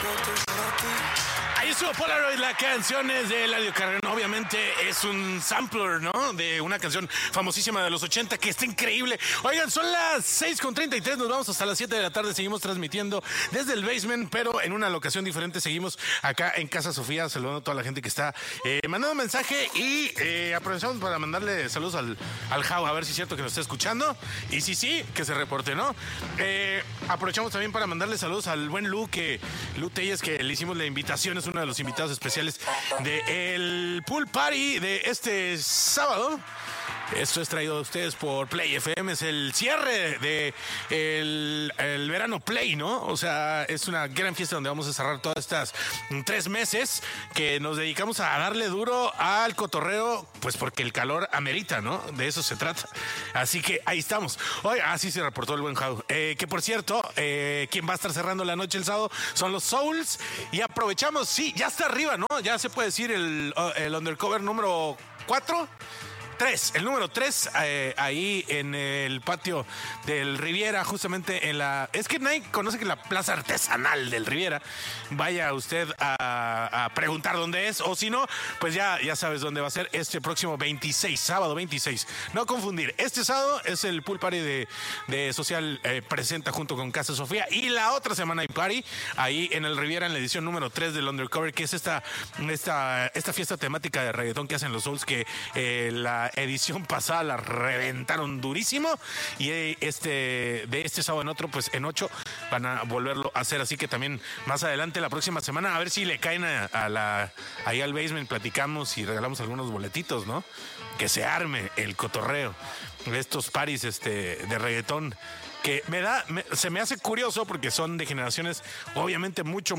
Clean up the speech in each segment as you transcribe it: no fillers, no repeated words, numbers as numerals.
Ahí estuvo Polaroid, la canción es de Eladio Carrión. Obviamente es un sampler, ¿no? De una canción famosísima de los 80 que está increíble. Oigan, son las 6:33, nos vamos hasta las 7 de la tarde. Seguimos transmitiendo desde el basement, pero en una locación diferente. Seguimos acá en Casa Sofía, saludando a toda la gente que está mandando mensaje y aprovechamos para mandarle saludos al Jau, a ver si es cierto que nos está escuchando. Y sí, que se reporte, ¿no? Aprovechamos también para mandarle saludos al buen Lu Telles, que le hicimos la invitación, es uno de los invitados especiales del Pool Party de este sábado. Esto es traído a ustedes por Play FM, es el cierre de el verano Play, ¿no? O sea, es una gran fiesta donde vamos a cerrar todas estas 3 meses que nos dedicamos a darle duro al cotorreo, pues porque el calor amerita, ¿no? De eso se trata. Así que ahí estamos. Oye, así se reportó el buen Jau. Que por cierto, quien va a estar cerrando la noche el sábado son los Souls. Y aprovechamos, sí, ya está arriba, ¿no? Ya se puede decir el undercover número 4. El número 3, ahí en el patio del Riviera, justamente en la... Es que nadie conoce que la plaza artesanal del Riviera. Vaya usted a preguntar dónde es, o si no, pues ya sabes dónde va a ser este próximo 26, sábado 26. No confundir, este sábado es el Pool Party de Social Presenta junto con Casa Sofía, y la otra semana hay party ahí en el Riviera en la edición número 3 del Undercover, que es esta fiesta temática de reggaetón que hacen los Souls, que la edición pasada la reventaron durísimo, y de este sábado en otro, pues en 8 van a volverlo a hacer. Así que también más adelante, la próxima semana, a ver si le caen ahí al basement, platicamos y regalamos algunos boletitos, ¿no? Que se arme el cotorreo de estos paris de reggaetón, que se me hace curioso porque son de generaciones obviamente mucho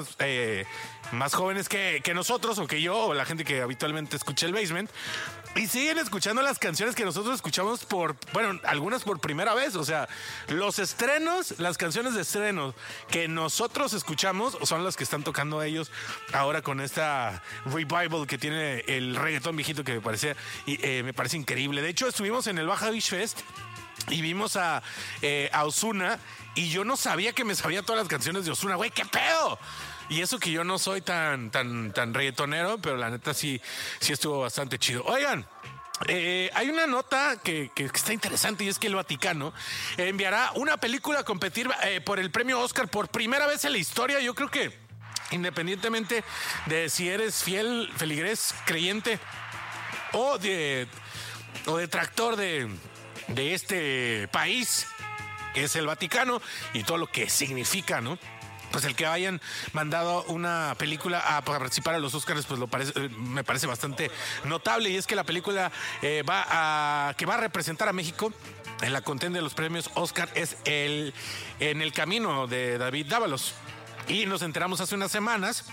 más jóvenes que nosotros, o que yo, o la gente que habitualmente escucha el basement, y siguen escuchando las canciones que nosotros escuchamos algunas por primera vez. O sea, los estrenos, las canciones de estreno que nosotros escuchamos son las que están tocando ellos ahora con esta revival que tiene el reggaetón viejito, que me parece increíble. De hecho, estuvimos en el Baja Beach Fest y vimos a Ozuna, y yo no sabía que me sabía todas las canciones de Ozuna, güey, ¿qué pedo? Y eso que yo no soy tan reggaetonero, pero la neta sí estuvo bastante chido. Oigan, hay una nota que está interesante, y es que el Vaticano enviará una película a competir por el premio Oscar por primera vez en la historia. Yo creo que independientemente de si eres fiel, feligrés, creyente o detractor de este país, que es el Vaticano, y todo lo que significa, ¿no? Pues el que hayan mandado una película a participar a los Oscars, pues me parece bastante notable. Y es que la película va a representar a México en la contienda de los premios Oscar es En el camino, de David Dávalos. Y nos enteramos hace unas semanas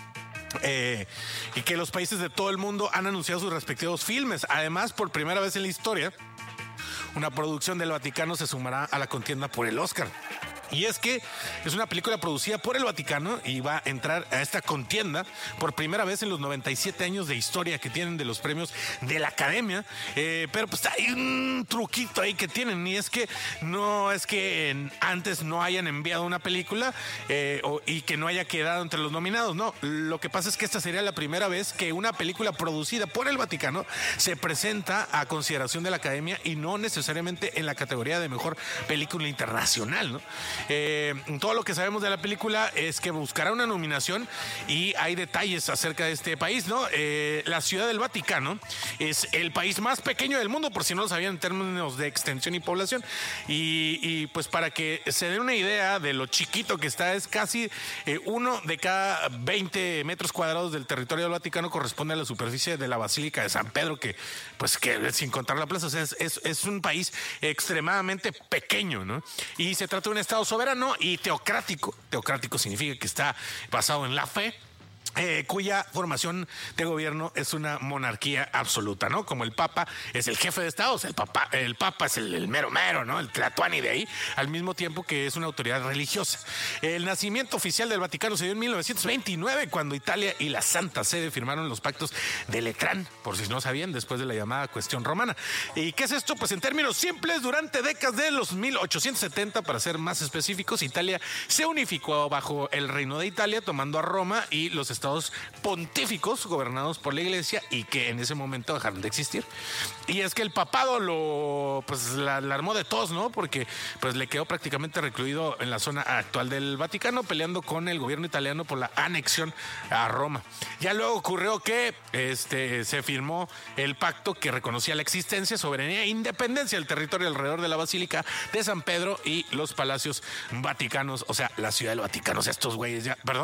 y que los países de todo el mundo han anunciado sus respectivos filmes. Además, por primera vez en la historia, una producción del Vaticano se sumará a la contienda por el Oscar. Y es que es una película producida por el Vaticano y va a entrar a esta contienda por primera vez en los 97 años de historia que tienen de los premios de la Academia. Pero pues hay un truquito ahí que tienen, y es que no es que antes no hayan enviado una película y que no haya quedado entre los nominados. No, lo que pasa es que esta sería la primera vez que una película producida por el Vaticano se presenta a consideración de la Academia, y no necesariamente en la categoría de mejor película internacional, ¿no? Todo lo que sabemos de la película es que buscará una nominación, y hay detalles acerca de este país, ¿no? La Ciudad del Vaticano es el país más pequeño del mundo, por si no lo sabían, en términos de extensión y población, y pues para que se den una idea de lo chiquito que está, es casi 1 de cada 20 metros cuadrados del territorio del Vaticano corresponde a la superficie de la Basílica de San Pedro, que sin contar la plaza, o sea, es un país extremadamente pequeño, ¿no? Y se trata de un estado soberano y teocrático. Teocrático significa que está basado en la fe. cuya formación de gobierno es una monarquía absoluta, ¿no? Como el Papa es el jefe de Estado, o sea, el Papa es el mero mero, ¿no? El tlatoani de ahí, al mismo tiempo que es una autoridad religiosa. El nacimiento oficial del Vaticano se dio en 1929, cuando Italia y la Santa Sede firmaron los pactos de Letrán, por si no sabían, después de la llamada cuestión romana. ¿Y qué es esto? Pues en términos simples, durante décadas de los 1870, para ser más específicos, Italia se unificó bajo el Reino de Italia, tomando a Roma y los estados pontíficos gobernados por la Iglesia, y que en ese momento dejaron de existir. Y es que el papado la armó de tos, ¿no? Porque pues le quedó prácticamente recluido en la zona actual del Vaticano, peleando con el gobierno italiano por la anexión a Roma. Ya luego ocurrió que se firmó el pacto que reconocía la existencia, soberanía e independencia del territorio alrededor de la Basílica de San Pedro y los palacios vaticanos, o sea, la ciudad del Vaticano. O sea, estos güeyes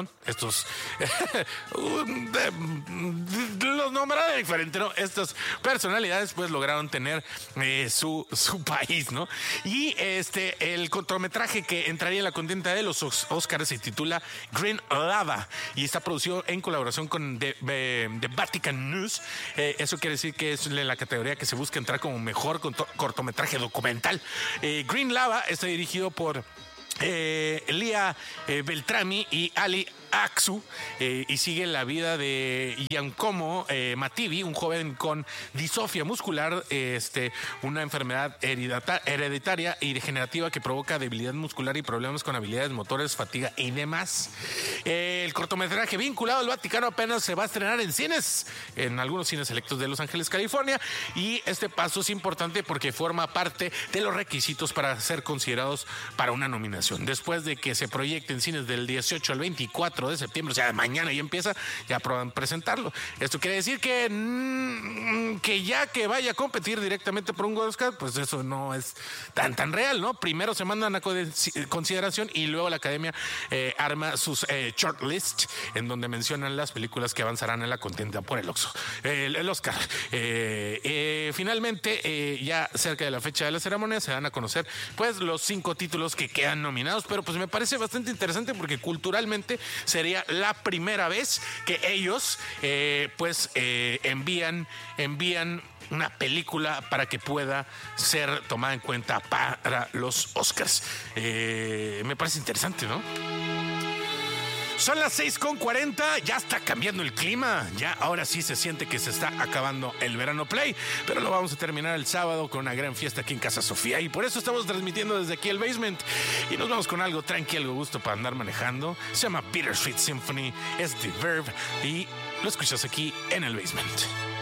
los nombraré diferente, ¿no? Estas personalidades pues lograron tener su país, ¿no? Y el cortometraje que entraría en la contienda de los Oscars se titula Green Lava y está producido en colaboración con The Vatican News. Eso quiere decir que es la categoría que se busca entrar como mejor cortometraje documental. Green Lava está dirigido por Lia Beltrami y Ali Aksu, y sigue la vida de Giacomo Mativi, un joven con disofia muscular, una enfermedad hereditaria y degenerativa que provoca debilidad muscular y problemas con habilidades motores, fatiga y demás. El cortometraje vinculado al Vaticano apenas se va a estrenar en cines, en algunos cines selectos de Los Ángeles, California, y este paso es importante porque forma parte de los requisitos para ser considerados para una nominación. Después de que se proyecte en cines del 18 al 24 de septiembre, o sea, mañana ya empieza, ya prueban presentarlo. Esto quiere decir que ya que vaya a competir directamente por un Oscar, pues eso no es tan real, ¿no? Primero se mandan a consideración y luego la Academia arma sus shortlist, en donde mencionan las películas que avanzarán en la contienda por el Oscar. Finalmente, ya cerca de la fecha de la ceremonia, se van a conocer pues los 5 títulos que quedan nominados, pero pues me parece bastante interesante porque culturalmente sería la primera vez que ellos envían una película para que pueda ser tomada en cuenta para los Oscars. Me parece interesante, ¿no? Son las 6:40, ya está cambiando el clima, ya ahora sí se siente que se está acabando el verano play, pero lo vamos a terminar el sábado con una gran fiesta aquí en Casa Sofía, y por eso estamos transmitiendo desde aquí el basement, y nos vamos con algo tranqui, algo gusto para andar manejando. Se llama Bittersweet Symphony, es The Verve, y lo escuchas aquí en el basement.